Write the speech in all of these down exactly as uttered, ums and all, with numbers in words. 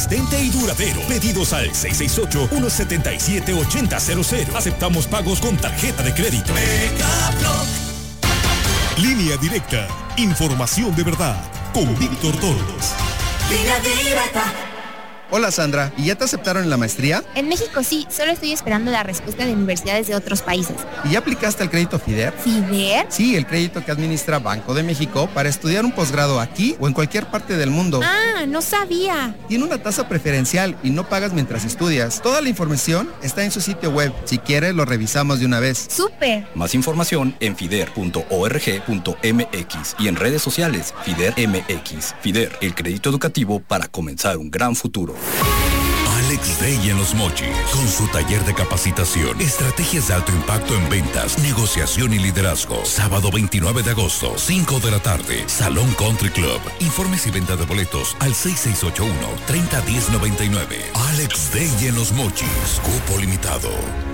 Consistente y duradero. Pedidos al seis seis ocho, uno siete siete, ocho cero cero cero. Aceptamos pagos con tarjeta de crédito. Megablock. Línea directa. Información de verdad. Con Víctor Torres. Línea directa. Hola Sandra, ¿y ya te aceptaron en la maestría? En México sí, solo estoy esperando la respuesta de universidades de otros países. ¿Y ya aplicaste el crédito FIDER? ¿FIDER? Sí, el crédito que administra Banco de México para estudiar un posgrado aquí o en cualquier parte del mundo. Ah, no sabía. Tiene una tasa preferencial y no pagas mientras estudias. Toda la información está en su sitio web. Si quieres, lo revisamos de una vez. ¡Súper! Más información en fider punto org punto m x y en redes sociales FIDER M X. FIDER, el crédito educativo para comenzar un gran futuro. Alex Day en Los Mochis, con su taller de capacitación, estrategias de alto impacto en ventas, negociación y liderazgo. Sábado veintinueve de agosto, cinco de la tarde, Salón Country Club. Informes y venta de boletos al seis seis ocho uno, tres cero uno cero nueve nueve. Alex Day en Los Mochis, cupo limitado.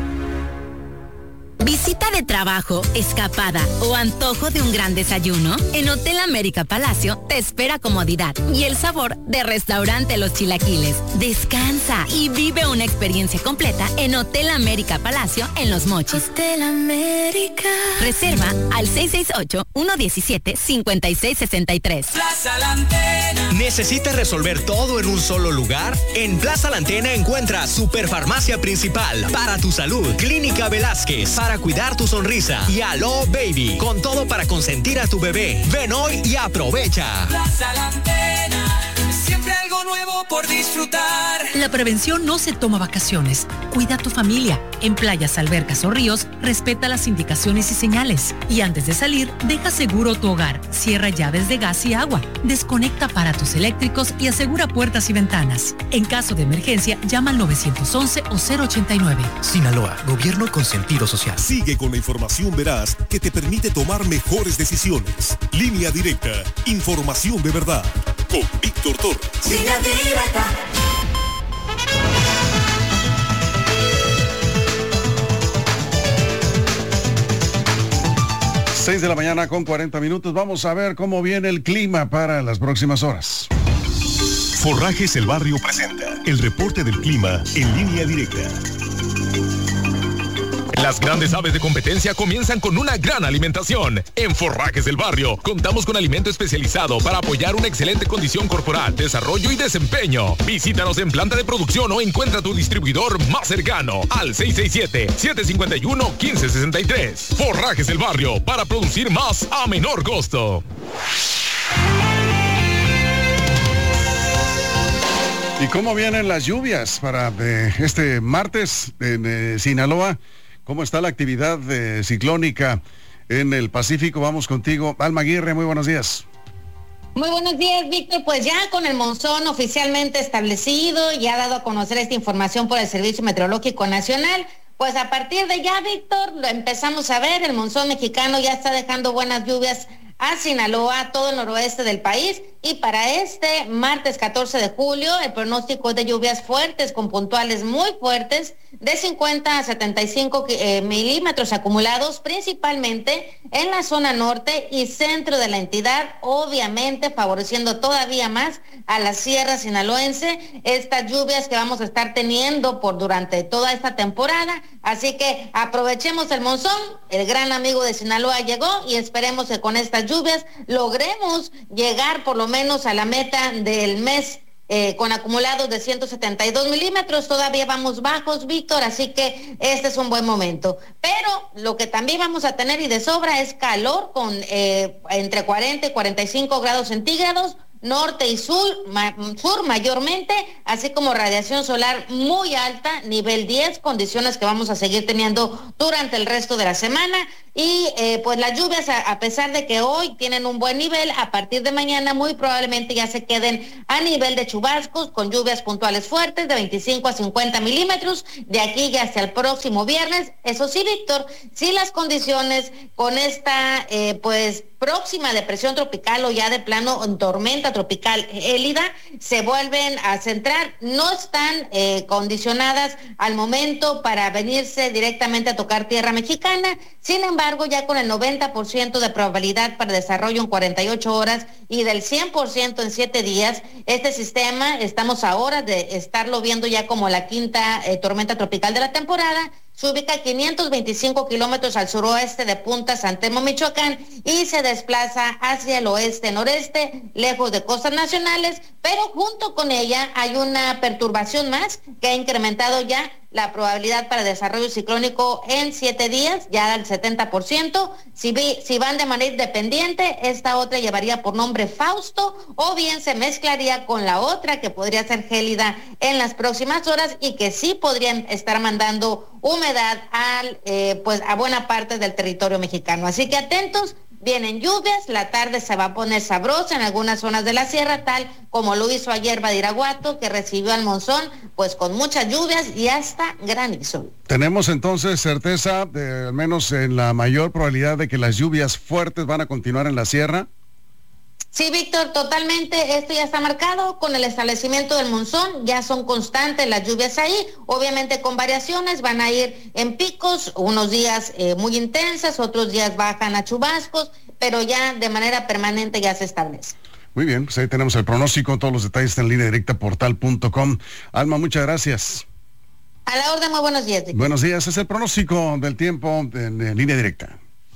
Visita de trabajo, escapada o antojo de un gran desayuno. En Hotel América Palacio te espera comodidad y el sabor de Restaurante Los Chilaquiles. Descansa y vive una experiencia completa en Hotel América Palacio en Los Mochis. Hotel América. Reserva al seis seis ocho, uno uno siete, cinco seis seis tres. Plaza La Antena. ¿Necesitas resolver todo en un solo lugar? En Plaza La Antena encuentras Superfarmacia Principal para tu salud, Clínica Velázquez para cuidar tu sonrisa y Alo Baby, con todo para consentir a tu bebé. Ven hoy y aprovecha. Plaza La Antena, siempre algo nuevo por disfrutar. La prevención no se toma vacaciones. Cuida a tu familia. En playas, albercas o ríos, respeta las indicaciones y señales. Y antes de salir, deja seguro tu hogar. Cierra llaves de gas y agua. Desconecta aparatos eléctricos y asegura puertas y ventanas. En caso de emergencia, llama al nueve once o cero ochenta y nueve. Sinaloa, gobierno con sentido social. Sigue con la información veraz que te permite tomar mejores decisiones. Línea directa. Información de verdad. Con Víctor Torres. Línea directa. seis de la mañana con cuarenta minutos. Vamos a ver cómo viene el clima para las próximas horas. Forrajes El Barrio presenta el reporte del clima en línea directa. Las grandes aves de competencia comienzan con una gran alimentación. En Forrajes del Barrio contamos con alimento especializado para apoyar una excelente condición corporal, desarrollo y desempeño. Visítanos en planta de producción o encuentra tu distribuidor más cercano al seis seis siete, siete cinco uno, uno cinco seis tres. Forrajes del Barrio, para producir más a menor costo. ¿Y cómo vienen las lluvias para eh, este martes en eh, Sinaloa? ¿Cómo está la actividad eh, ciclónica en el Pacífico? Vamos contigo. Alma Aguirre, muy buenos días. Muy buenos días, Víctor. Pues ya con el monzón oficialmente establecido, ya ha dado a conocer esta información por el Servicio Meteorológico Nacional, pues a partir de ya, Víctor, lo empezamos a ver. El monzón mexicano ya está dejando buenas lluvias a Sinaloa, todo el noroeste del país, y para este martes catorce de julio el pronóstico es de lluvias fuertes con puntuales muy fuertes de cincuenta a setenta y cinco eh, milímetros acumulados, principalmente en la zona norte y centro de la entidad, obviamente favoreciendo todavía más a la sierra sinaloense, estas lluvias que vamos a estar teniendo por durante toda esta temporada. Así que aprovechemos el monzón, el gran amigo de Sinaloa llegó, y esperemos que con estas lluvias logremos llegar por lo menos a la meta del mes eh, con acumulados de ciento setenta y dos milímetros. Todavía vamos bajos, Víctor, así que este es un buen momento. Pero lo que también vamos a tener y de sobra es calor con eh, entre cuarenta y cuarenta y cinco grados centígrados, norte y sur, ma, sur mayormente, así como radiación solar muy alta, nivel diez, condiciones que vamos a seguir teniendo durante el resto de la semana. Y eh, pues las lluvias, a, a pesar de que hoy tienen un buen nivel, a partir de mañana muy probablemente ya se queden a nivel de chubascos, con lluvias puntuales fuertes de veinticinco a cincuenta milímetros, de aquí ya hasta el próximo viernes. Eso sí, Víctor, si las condiciones con esta eh, pues próxima depresión tropical o ya de plano tormenta tormenta tropical Élida se vuelven a centrar. No están eh, condicionadas al momento para venirse directamente a tocar tierra mexicana. Sin embargo, ya con el noventa por ciento de probabilidad para desarrollo en cuarenta y ocho horas y del cien por ciento en siete días, este sistema estamos ahora de estarlo viendo ya como la quinta eh, tormenta tropical de la temporada. Se ubica a quinientos veinticinco kilómetros al suroeste de Punta San Telmo, Michoacán, y se desplaza hacia el oeste-noreste, lejos de costas nacionales, pero junto con ella hay una perturbación más que ha incrementado ya la probabilidad para desarrollo ciclónico en siete días, ya al setenta por ciento. Si, vi, si van de manera independiente, esta otra llevaría por nombre Fausto, o bien se mezclaría con la otra, que podría ser gélida en las próximas horas y que sí podrían estar mandando humedad al, eh, pues a buena parte del territorio mexicano. Así que atentos. Vienen lluvias, la tarde se va a poner sabrosa en algunas zonas de la sierra, tal como lo hizo ayer Badiraguato, que recibió al monzón, pues con muchas lluvias y hasta granizo. Tenemos entonces certeza, de, al menos en la mayor probabilidad, de que las lluvias fuertes van a continuar en la sierra. Sí, Víctor, totalmente. Esto ya está marcado con el establecimiento del monzón. Ya son constantes las lluvias ahí, obviamente con variaciones. Van a ir en picos, unos días eh, muy intensas, otros días bajan a chubascos, pero ya de manera permanente ya se establece. Muy bien, pues ahí tenemos el pronóstico. Todos los detalles están en línea directa portal punto com. Alma, muchas gracias. A la orden, muy buenos días, Víctor. Buenos días, es el pronóstico del tiempo en, en línea directa.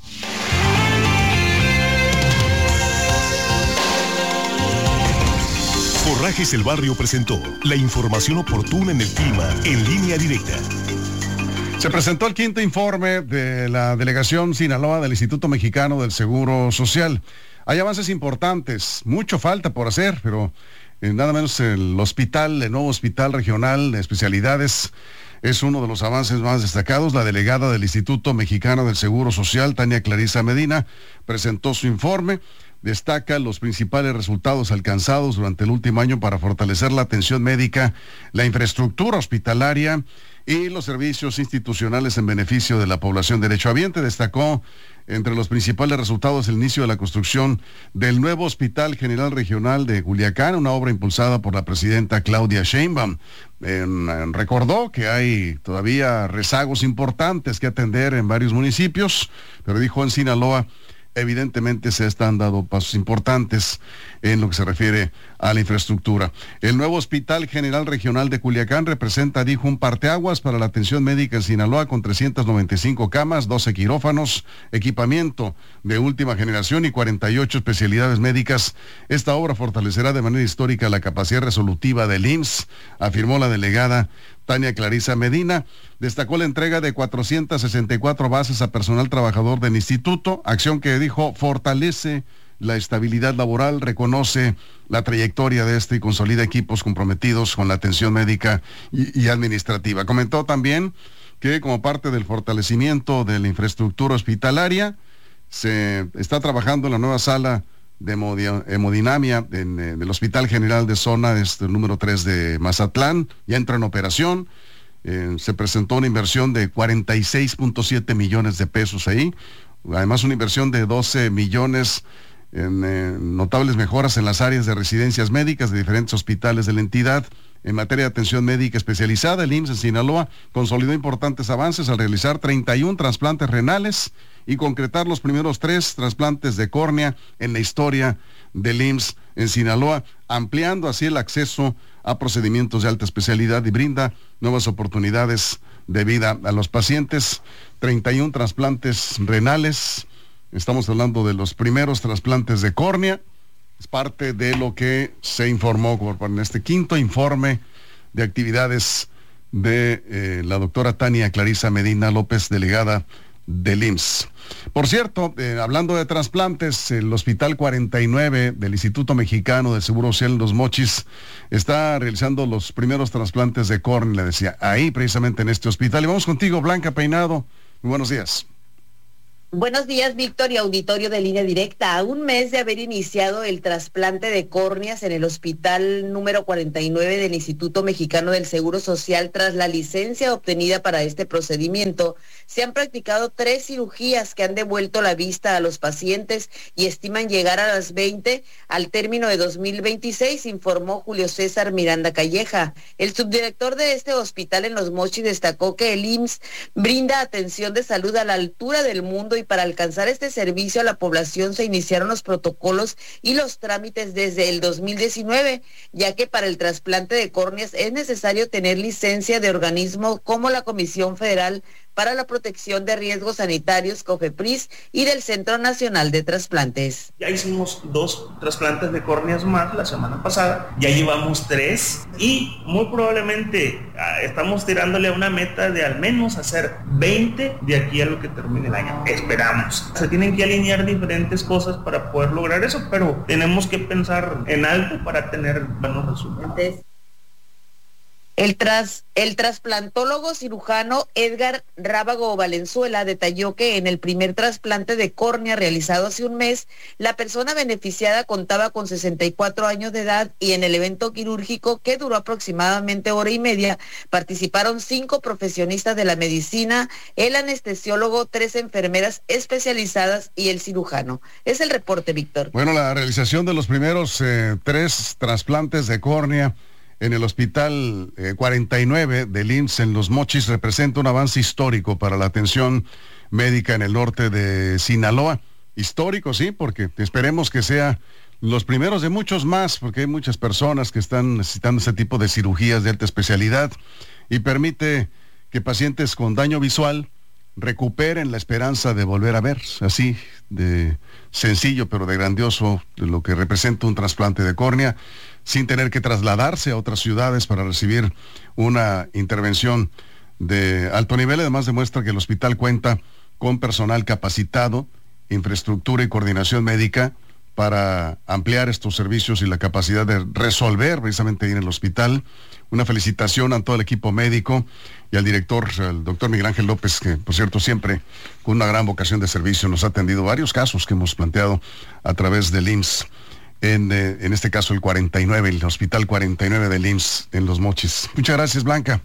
Forrajes El Barrio presentó la información oportuna en el clima en línea directa. Se presentó el quinto informe de la delegación Sinaloa del Instituto Mexicano del Seguro Social. Hay avances importantes, mucho falta por hacer, pero eh, nada menos el hospital, el nuevo hospital regional de especialidades, es uno de los avances más destacados. La delegada del Instituto Mexicano del Seguro Social, Tania Clarisa Medina, presentó su informe. Destaca los principales resultados alcanzados durante el último año para fortalecer la atención médica, la infraestructura hospitalaria y los servicios institucionales en beneficio de la población derechohabiente. Destacó entre los principales resultados el inicio de la construcción del nuevo Hospital General Regional de Culiacán, una obra impulsada por la presidenta Claudia Sheinbaum. Eh, recordó que hay todavía rezagos importantes que atender en varios municipios, pero dijo en Sinaloa evidentemente se están dando pasos importantes en lo que se refiere a la infraestructura. El nuevo Hospital General Regional de Culiacán representa, dijo, un parteaguas para la atención médica en Sinaloa, con trescientas noventa y cinco camas, doce quirófanos, equipamiento de última generación y cuarenta y ocho especialidades médicas. Esta obra fortalecerá de manera histórica la capacidad resolutiva del I M S S, afirmó la delegada Tania Clarisa Medina. Destacó la entrega de cuatrocientas sesenta y cuatro bases a personal trabajador del instituto, acción que, dijo, fortalece la estabilidad laboral, reconoce la trayectoria de este y consolida equipos comprometidos con la atención médica y, y administrativa. Comentó también que como parte del fortalecimiento de la infraestructura hospitalaria, se está trabajando en la nueva sala de hemodinamia en, en el Hospital General de Zona, este, el número tres de Mazatlán, ya entra en operación. Eh, se presentó una inversión de cuarenta y seis punto siete millones de pesos ahí, además una inversión de doce millones en eh, notables mejoras en las áreas de residencias médicas de diferentes hospitales de la entidad. En materia de atención médica especializada, el I M S S en Sinaloa consolidó importantes avances al realizar treinta y uno trasplantes renales y concretar los primeros tres trasplantes de córnea en la historia del I M S S en Sinaloa, ampliando así el acceso a procedimientos de alta especialidad y brinda nuevas oportunidades de vida a los pacientes. treinta y uno trasplantes renales, estamos hablando de los primeros trasplantes de córnea. Es parte de lo que se informó en este quinto informe de actividades de eh, la doctora Tania Clarisa Medina López, delegada del I M S S. Por cierto, eh, hablando de trasplantes, el Hospital cuarenta y nueve del Instituto Mexicano del Seguro Social en Los Mochis está realizando los primeros trasplantes de córnea, le decía, ahí precisamente en este hospital. Y vamos contigo, Blanca Peinado. Muy buenos días. Buenos días, Víctor y auditorio de Línea Directa. A un mes de haber iniciado el trasplante de córneas en el hospital número cuarenta y nueve del Instituto Mexicano del Seguro Social, tras la licencia obtenida para este procedimiento, se han practicado tres cirugías que han devuelto la vista a los pacientes y estiman llegar a las veinte al término de dos mil veintiséis, informó Julio César Miranda Calleja. El subdirector de este hospital en Los Mochis destacó que el I M S S brinda atención de salud a la altura del mundo y para alcanzar este servicio a la población se iniciaron los protocolos y los trámites desde el dos mil diecinueve, ya que para el trasplante de córneas es necesario tener licencia de organismo como la Comisión Federal para la Protección de Riesgos Sanitarios, COFEPRIS, y del Centro Nacional de Trasplantes. Ya hicimos dos trasplantes de córneas más la semana pasada, ya llevamos tres y muy probablemente ah, estamos tirándole a una meta de al menos hacer veinte de aquí a lo que termine el año. Esperamos. Se tienen que alinear diferentes cosas para poder lograr eso, pero tenemos que pensar en alto para tener buenos resultados. El, tras, el trasplantólogo cirujano Edgar Rábago Valenzuela detalló que en el primer trasplante de córnea realizado hace un mes, la persona beneficiada contaba con sesenta y cuatro años de edad y en el evento quirúrgico, que duró aproximadamente hora y media, participaron cinco profesionistas de la medicina, el anestesiólogo, tres enfermeras especializadas y el cirujano. Es el reporte, Víctor. Bueno, la realización de los primeros eh, tres trasplantes de córnea en el hospital eh, cuarenta y nueve del I M S S en Los Mochis representa un avance histórico para la atención médica en el norte de Sinaloa. Histórico, sí, porque esperemos que sea los primeros de muchos más, porque hay muchas personas que están necesitando ese tipo de cirugías de alta especialidad y permite que pacientes con daño visual recuperen la esperanza de volver a ver, así de sencillo pero de grandioso, de lo que representa un trasplante de córnea, sin tener que trasladarse a otras ciudades para recibir una intervención de alto nivel. Además demuestra que el hospital cuenta con personal capacitado, infraestructura y coordinación médica para ampliar estos servicios y la capacidad de resolver precisamente ahí en el hospital. Una felicitación a todo el equipo médico y al director, el doctor Miguel Ángel López, que por cierto siempre con una gran vocación de servicio nos ha atendido varios casos que hemos planteado a través del I M S S. En, eh, en este caso el cuarenta y nueve, el hospital cuarenta y nueve del I M S S en Los Mochis. Muchas gracias, Blanca.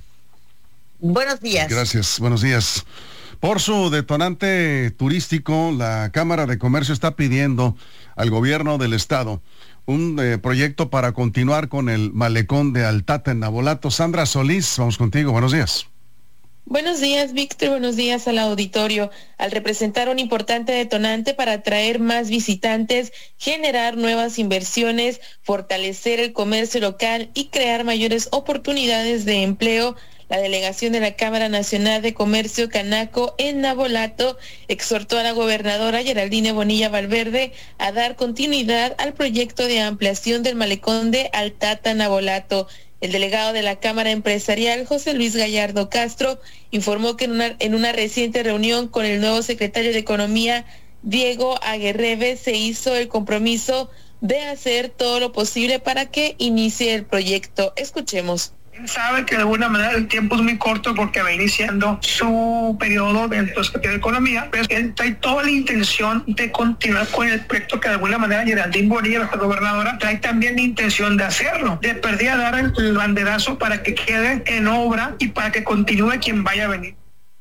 Buenos días. Gracias, buenos días. Por su detonante turístico, la Cámara de Comercio está pidiendo al gobierno del estado un eh, proyecto para continuar con el malecón de Altata en Navolato. Sandra Solís, vamos contigo, buenos días. Buenos días, Víctor, buenos días al auditorio. Al representar un importante detonante para atraer más visitantes, generar nuevas inversiones, fortalecer el comercio local y crear mayores oportunidades de empleo, la delegación de la Cámara Nacional de Comercio Canaco en Navolato exhortó a la gobernadora Geraldine Bonilla Valverde a dar continuidad al proyecto de ampliación del malecón de Altata Navolato. El delegado de la Cámara Empresarial, José Luis Gallardo Castro, informó que en una, en una reciente reunión con el nuevo secretario de Economía, Diego Aguerrebe, se hizo el compromiso de hacer todo lo posible para que inicie el proyecto. Escuchemos. Sabe que de alguna manera el tiempo es muy corto porque va iniciando su periodo dentro de Economía, pero él trae toda la intención de continuar con el proyecto que de alguna manera Geraldine Bonilla, nuestra gobernadora, trae también la intención de hacerlo, de perder a dar el banderazo para que quede en obra y para que continúe quien vaya a venir.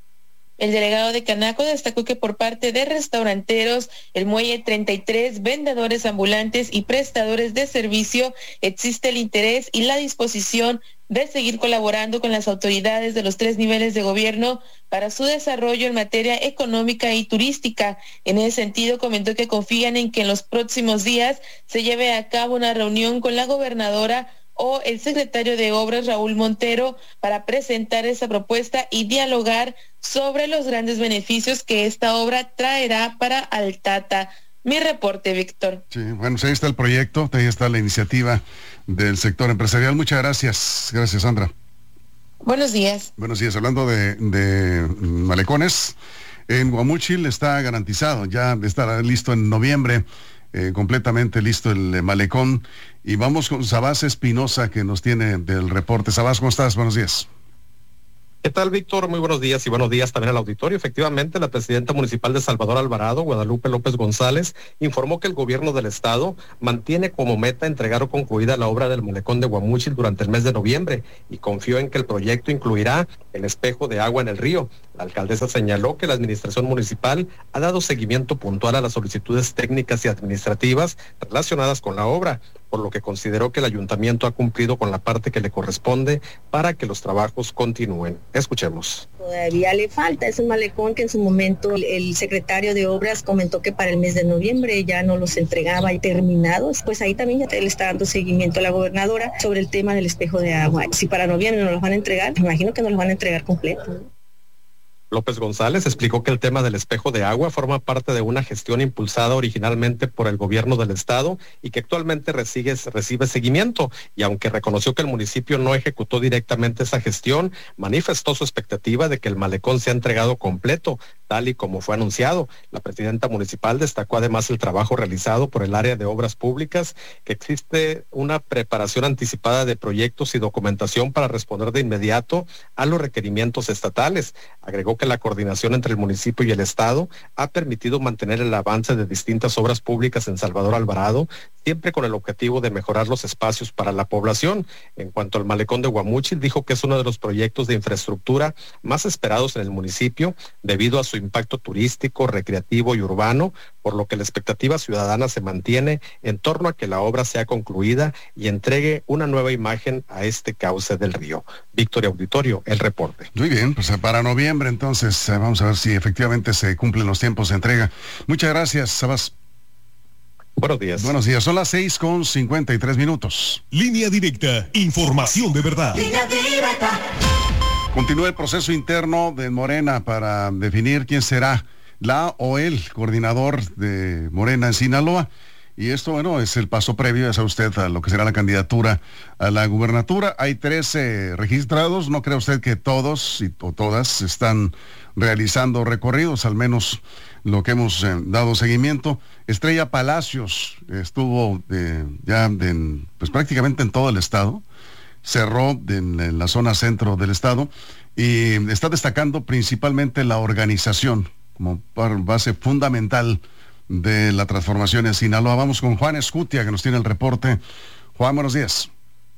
El delegado de Canaco destacó que por parte de restauranteros, el Muelle treinta y tres, vendedores ambulantes y prestadores de servicio, existe el interés y la disposición de seguir colaborando con las autoridades de los tres niveles de gobierno para su desarrollo en materia económica y turística. En ese sentido, comentó que confían en que en los próximos días se lleve a cabo una reunión con la gobernadora o el secretario de Obras, Raúl Montero, para presentar esa propuesta y dialogar sobre los grandes beneficios que esta obra traerá para Altata. Mi reporte, Víctor. Sí, bueno, ahí está el proyecto, ahí está la iniciativa del sector empresarial. Muchas gracias. Gracias, Sandra. Buenos días. Buenos días. Hablando de, de malecones, en Guamúchil está garantizado, ya estará listo en noviembre, eh, completamente listo el eh, malecón. Y vamos con Sabás Espinosa, que nos tiene del reporte. Sabás, ¿cómo estás? Buenos días. ¿Qué tal, Víctor? Muy buenos días y buenos días también al auditorio. Efectivamente, la presidenta municipal de Salvador Alvarado, Guadalupe López González, informó que el gobierno del estado mantiene como meta entregar o concluida la obra del malecón de Guamúchil durante el mes de noviembre y confió en que el proyecto incluirá el espejo de agua en el río. La alcaldesa señaló que la administración municipal ha dado seguimiento puntual a las solicitudes técnicas y administrativas relacionadas con la obra, por lo que consideró que el ayuntamiento ha cumplido con la parte que le corresponde para que los trabajos continúen. Escuchemos. Todavía le falta, es un malecón que en su momento el, el secretario de Obras comentó que para el mes de noviembre ya no los entregaba y terminados. Pues ahí también ya le está dando seguimiento a la gobernadora sobre el tema del espejo de agua. Si para noviembre no los van a entregar, me imagino que no los van a entregar completo, ¿no? López González explicó que el tema del espejo de agua forma parte de una gestión impulsada originalmente por el gobierno del estado y que actualmente recibe, recibe seguimiento, y aunque reconoció que el municipio no ejecutó directamente esa gestión, manifestó su expectativa de que el malecón sea entregado completo, tal y como fue anunciado. La presidenta municipal destacó además el trabajo realizado por el área de obras públicas, que existe una preparación anticipada de proyectos y documentación para responder de inmediato a los requerimientos estatales. Agregó que la coordinación entre el municipio y el estado ha permitido mantener el avance de distintas obras públicas en Salvador Alvarado, siempre con el objetivo de mejorar los espacios para la población. En cuanto al malecón de Guamúchil, dijo que es uno de los proyectos de infraestructura más esperados en el municipio debido a su impacto turístico, recreativo y urbano, por lo que la expectativa ciudadana se mantiene en torno a que la obra sea concluida y entregue una nueva imagen a este cauce del río. Víctor Auditorio, el reporte. Muy bien, pues para noviembre entonces eh, vamos a ver si efectivamente se cumplen los tiempos de entrega. Muchas gracias, Sabas. Buenos días. Buenos días, son las seis con cincuenta y tres minutos. Línea directa, información de verdad. Línea directa. Continúa el proceso interno de Morena para definir quién será la o el coordinador de Morena en Sinaloa. Y esto, bueno, es el paso previo, ya sabe usted, a lo que será la candidatura a la gubernatura. Hay trece registrados, no cree usted que todos y, o todas están realizando recorridos, al menos lo que hemos eh, dado seguimiento. Estrella Palacios estuvo eh, ya en, pues prácticamente en todo el estado, cerró en, en la zona centro del estado y está destacando principalmente la organización como base fundamental de la transformación en Sinaloa. Vamos con Juan Escutia, que nos tiene el reporte. Juan, buenos días.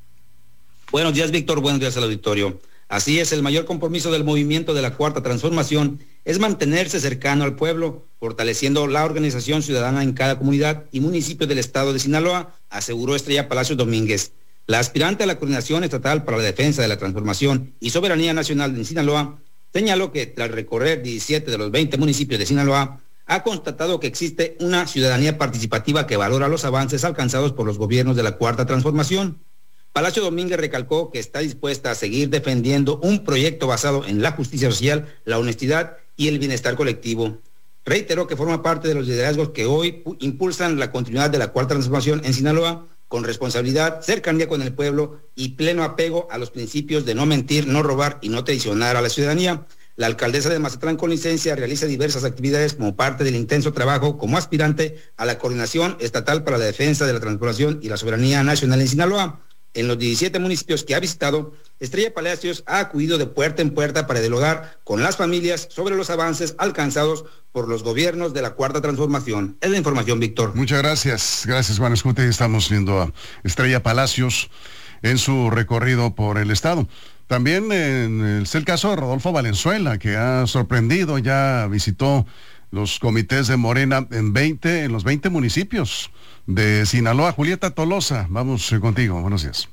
Buenos días, Víctor. Buenos días al auditorio. Así es, el mayor compromiso del movimiento de la Cuarta Transformación es mantenerse cercano al pueblo, fortaleciendo la organización ciudadana en cada comunidad y municipio del estado de Sinaloa, aseguró Estrella Palacios Domínguez. La aspirante a la Coordinación Estatal para la Defensa de la Transformación y Soberanía Nacional en Sinaloa señaló que tras recorrer diecisiete de los veinte municipios de Sinaloa, ha constatado que existe una ciudadanía participativa que valora los avances alcanzados por los gobiernos de la Cuarta Transformación. Palacio Domínguez recalcó que está dispuesta a seguir defendiendo un proyecto basado en la justicia social, la honestidad y el bienestar colectivo. Reiteró que forma parte de los liderazgos que hoy impulsan la continuidad de la Cuarta Transformación en Sinaloa, con responsabilidad, cercanía con el pueblo y pleno apego a los principios de no mentir, no robar y no traicionar a la ciudadanía. La alcaldesa de Mazatlán con licencia realiza diversas actividades como parte del intenso trabajo como aspirante a la Coordinación Estatal para la Defensa de la Transformación y la Soberanía Nacional en Sinaloa. En los diecisiete municipios que ha visitado, Estrella Palacios ha acudido de puerta en puerta para dialogar con las familias sobre los avances alcanzados por los gobiernos de la Cuarta Transformación. Es la información, Víctor. Muchas gracias. Gracias, Juan Escute. Estamos viendo a Estrella Palacios en su recorrido por el estado. También eh, es el caso de Rodolfo Valenzuela, que ha sorprendido, ya visitó los comités de Morena en veinte, en los veinte municipios de Sinaloa. Julieta Tolosa, vamos eh, contigo, buenos días.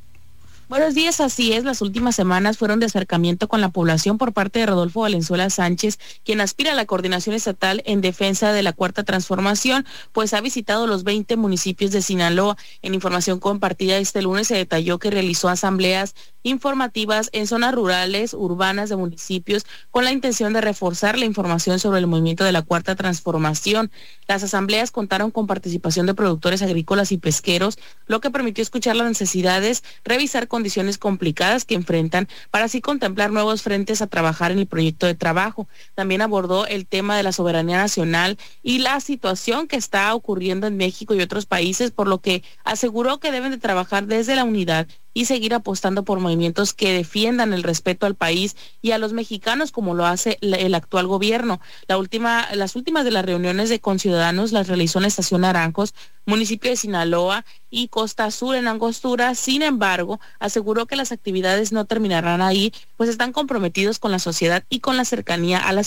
Buenos días, así es, las últimas semanas fueron de acercamiento con la población por parte de Rodolfo Valenzuela Sánchez, quien aspira a la coordinación estatal en defensa de la Cuarta Transformación, pues ha visitado los veinte municipios de Sinaloa. En información compartida este lunes se detalló que realizó asambleas informativas en zonas rurales, urbanas de municipios, con la intención de reforzar la información sobre el movimiento de la Cuarta Transformación. Las asambleas contaron con participación de productores agrícolas y pesqueros, lo que permitió escuchar las necesidades, revisar condiciones complicadas que enfrentan, para así contemplar nuevos frentes a trabajar en el proyecto de trabajo. También abordó el tema de la soberanía nacional y la situación que está ocurriendo en México y otros países, por lo que aseguró que deben de trabajar desde la unidad y seguir apostando por movimientos que defiendan el respeto al país y a los mexicanos como lo hace el actual gobierno. La última, las últimas de las reuniones de conciudadanos las realizó en Estación Naranjos, municipio de Sinaloa y Costa Sur en Angostura. Sin embargo, aseguró que las actividades no terminarán ahí, pues están comprometidos con la sociedad y con la cercanía a las